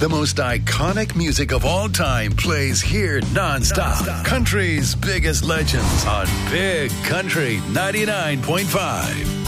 The most iconic music of all time plays here nonstop. Country's biggest legends on Big Country 99.5.